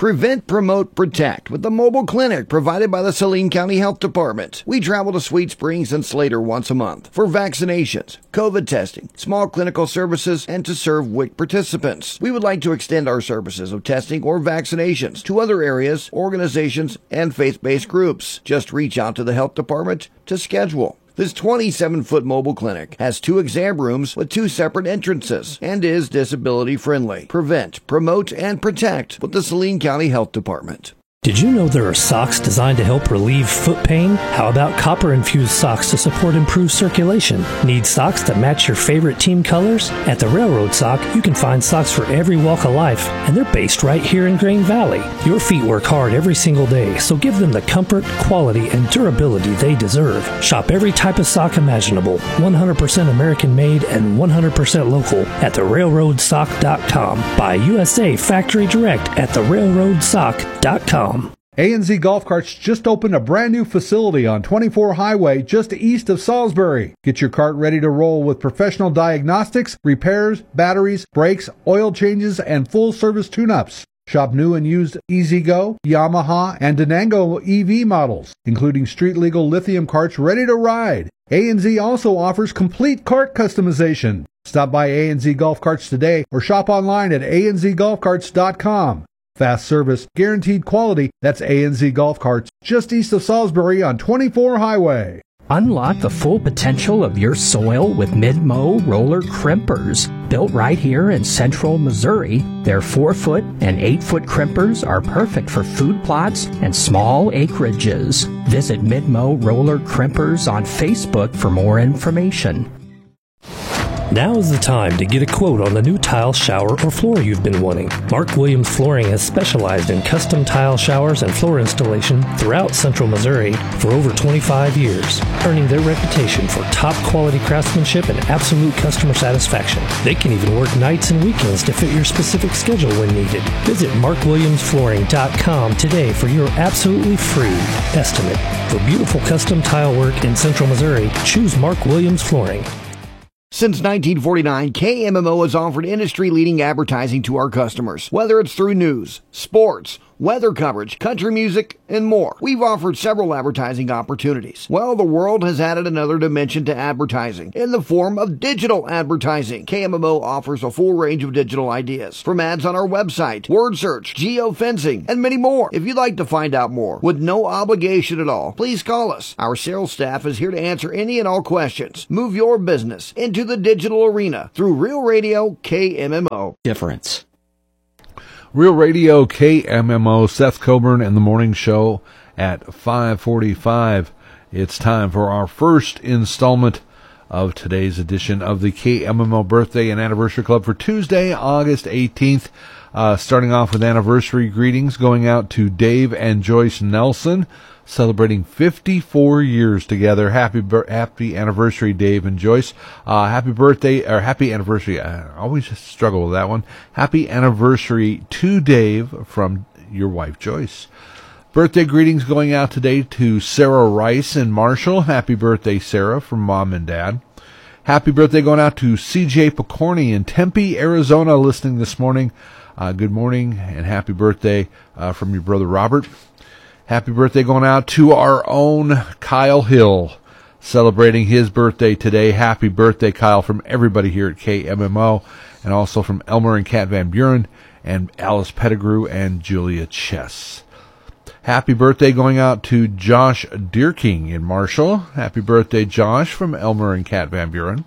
Prevent, Promote, Protect with the mobile clinic provided by the Saline County Health Department. We travel to Sweet Springs and Slater once a month for vaccinations, COVID testing, small clinical services, and to serve WIC participants. We would like to extend our services of testing or vaccinations to other areas, organizations, and faith-based groups. Just reach out to the health department to schedule. This 27-foot mobile clinic has 2 exam rooms with 2 separate entrances and is disability friendly. Prevent, Promote, and Protect with the Saline County Health Department. Did you know there are socks designed to help relieve foot pain? How about copper-infused socks to support improved circulation? Need socks that match your favorite team colors? At the Railroad Sock, you can find socks for every walk of life, and they're based right here in Grain Valley. Your feet work hard every single day, so give them the comfort, quality, and durability they deserve. Shop every type of sock imaginable, 100% American-made and 100% local at therailroadsock.com. Buy USA Factory Direct at therailroadsock.com. A&Z Golf Carts just opened a brand new facility on 24 Highway just east of Salisbury. Get your cart ready to roll with professional diagnostics, repairs, batteries, brakes, oil changes, and full-service tune-ups. Shop new and used E-Z-Go, Yamaha, and Denango EV models, including street-legal lithium carts ready to ride. A&Z also offers complete cart customization. Stop by A&Z Golf Carts today or shop online at anzgolfcarts.com. Fast service, guaranteed quality. That's A&Z Golf Carts, just east of Salisbury on 24 Highway. Unlock the full potential of your soil with Mid-Mow roller crimpers. Built right here in central Missouri, their 4-foot and 8-foot crimpers are perfect for food plots and small acreages. Visit Mid-Mow roller crimpers on Facebook for more information. Now is the time to get a quote on the new tile, shower, or floor you've been wanting. Mark Williams Flooring has specialized in custom tile showers and floor installation throughout central Missouri for over 25 years, earning their reputation for top quality craftsmanship and absolute customer satisfaction. They can even work nights and weekends to fit your specific schedule when needed. Visit markwilliamsflooring.com today for your absolutely free estimate. For beautiful custom tile work in central Missouri, choose Mark Williams Flooring. Since 1949, KMMO has offered industry-leading advertising to our customers, whether it's through news, sports, weather coverage, country music, and more. We've offered several advertising opportunities. Well, the world has added another dimension to advertising in the form of digital advertising. KMMO offers a full range of digital ideas, from ads on our website, word search, geofencing, and many more. If you'd like to find out more with no obligation at all, please call us. Our sales staff is here to answer any and all questions. Move your business into the digital arena through Real Radio KMMO. Difference. Real Radio KMMO, Seth Coburn and the Morning Show at 5:45. It's time for our first installment of today's edition of the KMMO Birthday and Anniversary Club for Tuesday, August 18th. Starting off with anniversary greetings going out to Dave and Joyce Nelson, celebrating 54 years together. Happy anniversary, Dave and Joyce. Happy birthday, or happy anniversary. I always struggle with that one. Happy anniversary to Dave from your wife, Joyce. Birthday greetings going out today to Sarah Rice in Marshall. Happy birthday, Sarah, from Mom and Dad. Happy birthday going out to CJ Picorni in Tempe, Arizona, listening this morning. Good morning and happy birthday from your brother Robert. Happy birthday going out to our own Kyle Hill, celebrating his birthday today. Happy birthday, Kyle, from everybody here at KMMO, and also from Elmer and Kat Van Buren, and Alice Pettigrew and Julia Chess. Happy birthday going out to Josh Deerking in Marshall. Happy birthday, Josh, from Elmer and Kat Van Buren.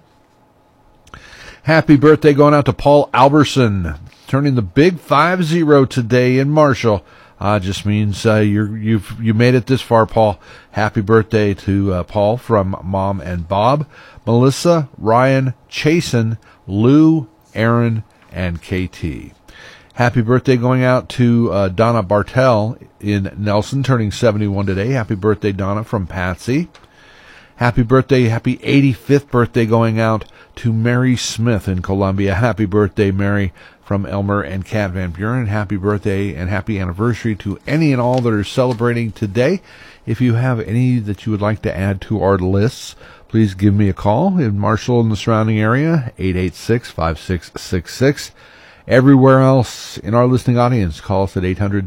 Happy birthday going out to Paul Alberson, turning the big 5-0 today in Marshall. Just means you made it this far, Paul. Happy birthday to Paul from Mom and Bob, Melissa, Ryan, Chasen, Lou, Aaron, and KT. Happy birthday going out to Donna Bartell in Nelson, turning 71 today. Happy birthday, Donna, from Patsy. Happy birthday, happy 85th birthday going out to Mary Smith in Columbia. Happy birthday, Mary, from Elmer and Kat Van Buren. Happy birthday and happy anniversary to any and all that are celebrating today. If you have any that you would like to add to our lists, please give me a call in Marshall and the surrounding area, 886-5666, Everywhere else in our listening audience, call us at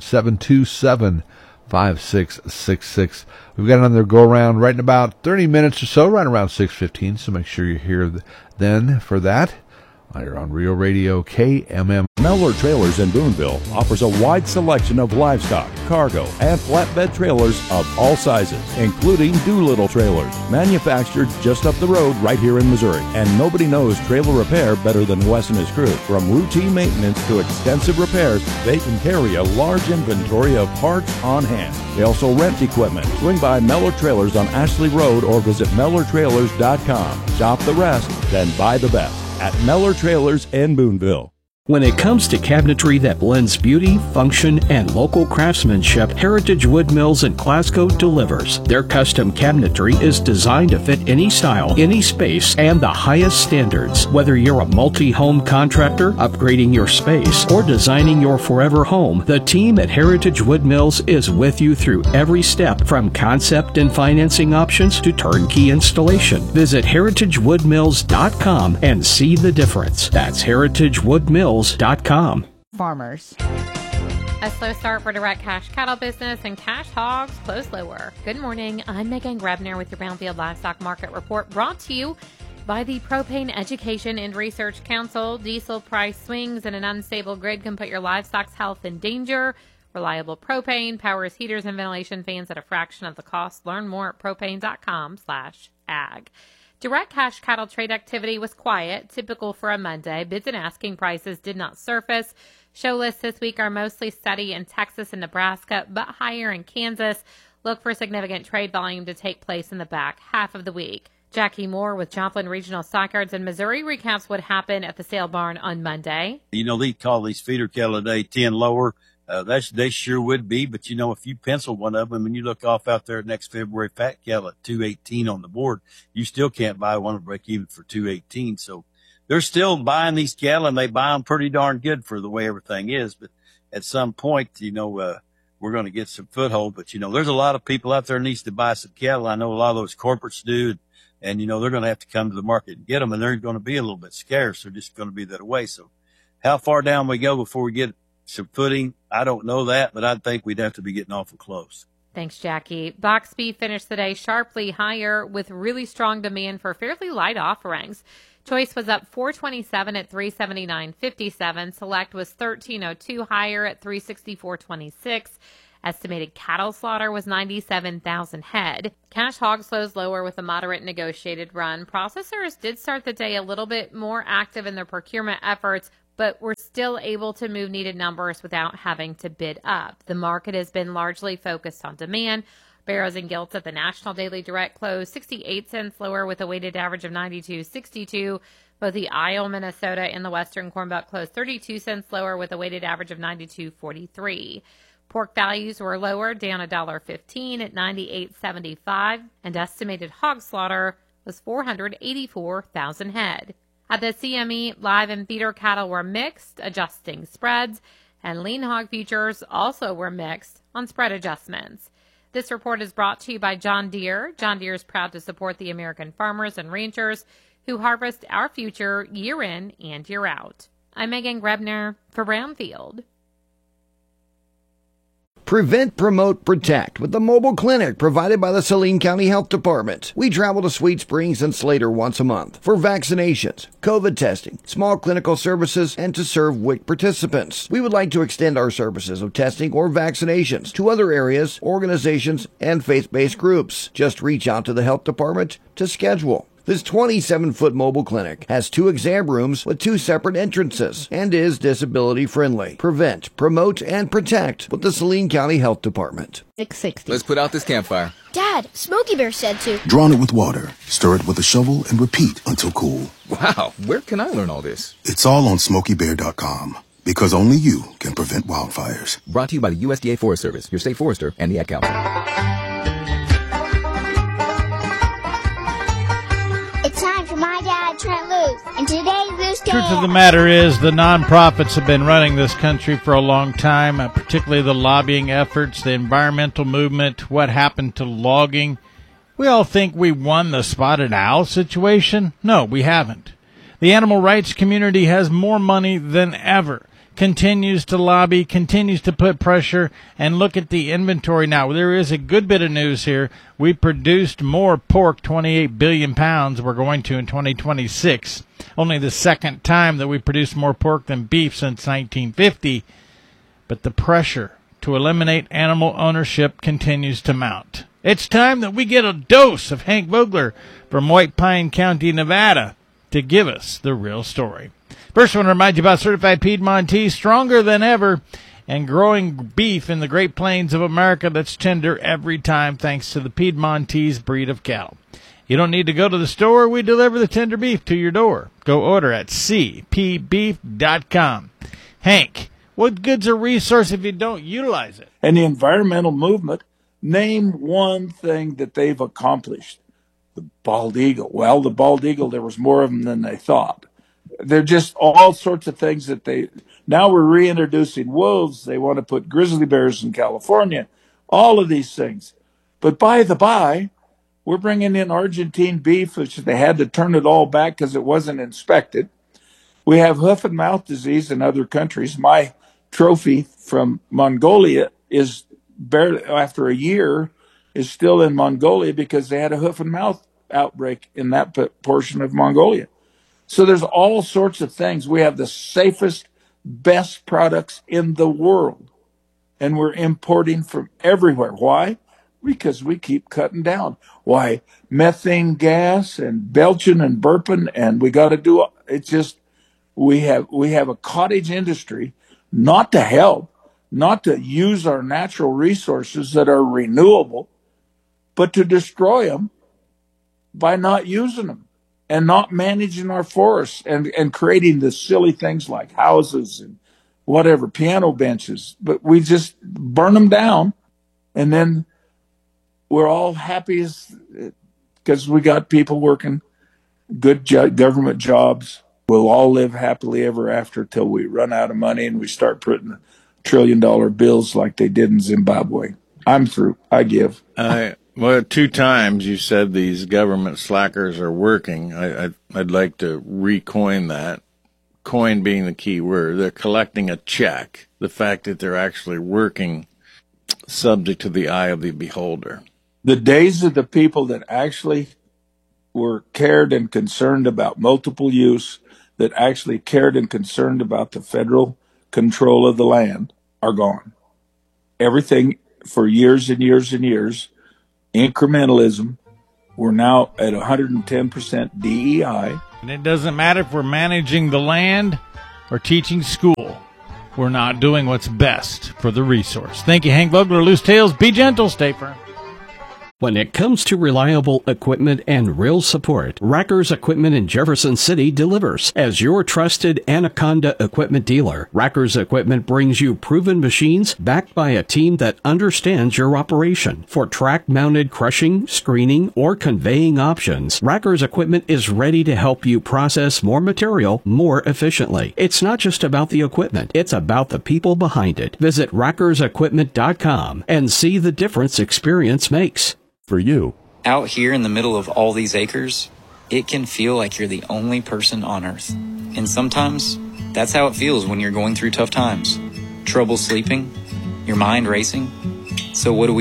800-727-5666. We've got another go-around right in about 30 minutes or so, right around 6:15, so make sure you're here then for that. You're on Real Radio KMM. Mellor Trailers in Boonville offers a wide selection of livestock, cargo, and flatbed trailers of all sizes, including Doolittle trailers, manufactured just up the road right here in Missouri. And nobody knows trailer repair better than Wes and his crew. From routine maintenance to extensive repairs, they can carry a large inventory of parts on hand. They also rent equipment. Swing by Mellor Trailers on Ashley Road or visit MellorTrailers.com. Shop the rest, then buy the best at Mellor Trailers in Boonville. When it comes to cabinetry that blends beauty, function, and local craftsmanship, Heritage Wood Mills in Glasgow delivers. Their custom cabinetry is designed to fit any style, any space, and the highest standards. Whether you're a multi-home contractor, upgrading your space, or designing your forever home, the team at Heritage Wood Mills is with you through every step, from concept and financing options to turnkey installation. Visit heritagewoodmills.com and see the difference. That's heritagewoodmills.com. Farmers. A slow start for direct cash cattle business, and cash hogs close lower. Good morning. I'm Megan Grebner with your Brownfield Livestock Market Report, brought to you by the Propane Education and Research Council. Diesel price swings and an unstable grid can put your livestock's health in danger. Reliable propane powers heaters and ventilation fans at a fraction of the cost. Learn more at propane.com/ag. Direct cash cattle trade activity was quiet, typical for a Monday. Bids and asking prices did not surface. Show lists this week are mostly steady in Texas and Nebraska, but higher in Kansas. Look for significant trade volume to take place in the back half of the week. Jackie Moore with Joplin Regional Stockyards in Missouri recaps what happened at the sale barn on Monday. You know, they call these feeder cattle today 10 lower. They sure would be, but you know, if you pencil one of them and you look off out there next February fat cattle at 218 on the board, you still can't buy one to break even for 218. So they're still buying these cattle, and they buy them pretty darn good for the way everything is. But at some point, you know, we're going to get some foothold. But you know, there's a lot of people out there needs to buy some cattle. I know a lot of those corporates do, and you know, they're going to have to come to the market and get them, and they're going to be a little bit scarce. They're just going to be that way. So how far down we go before we get some footing, I don't know that, but I think we'd have to be getting awful close. Thanks, Jackie. Box beef finished the day sharply higher with really strong demand for fairly light offerings. Choice was up $4.27 at $379.57. Select was $13.02 higher at $364.26. Estimated cattle slaughter was 97,000 head. Cash hog slows lower with a moderate negotiated run. Processors did start the day a little bit more active in their procurement efforts, but we're still able to move needed numbers without having to bid up. The market has been largely focused on demand. Barrows and Gilts at the National Daily Direct closed 68 cents lower with a weighted average of 92.62. Both the Isle, Minnesota, and the Western Corn Belt closed 32 cents lower with a weighted average of 92.43. Pork values were lower, down $1.15 at 98.75, and estimated hog slaughter was 484,000 head. At the CME, live and feeder cattle were mixed, adjusting spreads, and lean hog futures also were mixed on spread adjustments. This report is brought to you by John Deere. John Deere is proud to support the American farmers and ranchers who harvest our future year in and year out. I'm Megan Grebner for Brownfield. Prevent, Promote, Protect with the mobile clinic provided by the Saline County Health Department. We travel to Sweet Springs and Slater once a month for vaccinations, COVID testing, small clinical services, and to serve WIC participants. We would like to extend our services of testing or vaccinations to other areas, organizations, and faith-based groups. Just reach out to the health department to schedule. This 27-foot mobile clinic has 2 exam rooms with 2 separate entrances and is disability friendly. Prevent, Promote, and Protect with the Saline County Health Department. 660. Let's put out this campfire. Dad, Smokey Bear said to drown it with water, stir it with a shovel, and repeat until cool. Wow, where can I learn all this? It's all on SmokeyBear.com. Because only you can prevent wildfires. Brought to you by the USDA Forest Service, your state forester, and the Ad Council. It's time for My Dad, Trent Loos. And today's Loose Day. Truth of the matter is, the nonprofits have been running this country for a long time, particularly the lobbying efforts, the environmental movement, what happened to logging. We all think we won the spotted owl situation. No, we haven't. The animal rights community has more money than ever. continues to lobby, continues to put pressure, and look at the inventory now. There is a good bit of news here. We produced more pork, 28 billion pounds, we're going to in 2026. Only the second time that we produced more pork than beef since 1950. But the pressure to eliminate animal ownership continues to mount. It's time that we get a dose of Hank Vogler from White Pine County, Nevada, to give us the real story. First, I want to remind you about Certified Piedmontese, stronger than ever, and growing beef in the Great Plains of America that's tender every time thanks to the Piedmontese breed of cattle. You don't need to go to the store. We deliver the tender beef to your door. Go order at cpbeef.com. Hank, what good's a resource if you don't utilize it? And the environmental movement, name one thing that they've accomplished. The bald eagle. Well, the bald eagle, there was more of them than they thought. They're just all sorts of things that now we're reintroducing wolves. They want to put grizzly bears in California, all of these things. But by the by, we're bringing in Argentine beef, which they had to turn it all back because it wasn't inspected. We have hoof and mouth disease in other countries. My trophy from Mongolia is barely, after a year, is still in Mongolia because they had a hoof and mouth outbreak in that portion of Mongolia. So there's all sorts of things. We have the safest, best products in the world, and we're importing from everywhere. Why? Because we keep cutting down. Why? Methane gas and belching and burping, and we got to do it's just we have a cottage industry, not to help, not to use our natural resources that are renewable, but to destroy them by not using them and not managing our forests and creating the silly things like houses and whatever, piano benches. But we just burn them down, and then we're all happy because we got people working good government jobs. We'll all live happily ever after till we run out of money and we start printing $1 trillion bills like they did in Zimbabwe. I'm through. I give. Well, 2 times you said these government slackers are working. I'd like to recoin that. Coin being the key word. They're collecting a check. The fact that they're actually working subject to the eye of the beholder. The days of the people that actually were cared and concerned about multiple use, that actually cared and concerned about the federal control of the land are gone. Everything for years and years and years, incrementalism, we're now at 110% DEI. And it doesn't matter if we're managing the land or teaching school. We're not doing what's best for the resource. Thank you, Hank Vogler. Loose Tales. Be gentle. Stay firm. When it comes to reliable equipment and real support, Racker's Equipment in Jefferson City delivers. As your trusted Anaconda equipment dealer, Racker's Equipment brings you proven machines backed by a team that understands your operation. For track-mounted crushing, screening, or conveying options, Racker's Equipment is ready to help you process more material more efficiently. It's not just about the equipment, it's about the people behind it. Visit rackersequipment.com and see the difference experience makes. For you. Out here in the middle of all these acres, it can feel like you're the only person on Earth. And sometimes, that's how it feels when you're going through tough times. Trouble sleeping, your mind racing. So what do?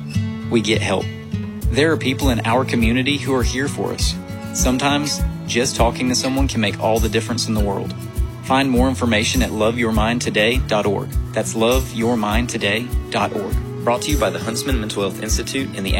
We get help. There are people in our community who are here for us. Sometimes, just talking to someone can make all the difference in the world. Find more information at loveyourmindtoday.org. That's loveyourmindtoday.org. Brought to you by the Huntsman Mental Health Institute and the